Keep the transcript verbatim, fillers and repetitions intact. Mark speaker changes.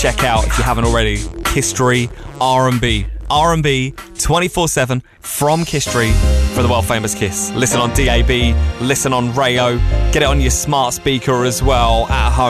Speaker 1: check out, if you haven't already, History R and B. R and B twenty-four seven from History for the world-famous Kiss. Listen on D A B, listen on Rayo, get it on your smart speaker as well at home.